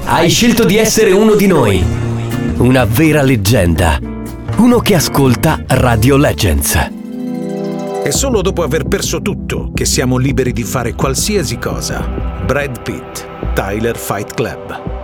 Hai scelto di essere uno di noi. Una vera leggenda. Uno che ascolta Radio Legends. È solo dopo aver perso tutto che siamo liberi di fare qualsiasi cosa. Brad Pitt, Tyler Fight Club.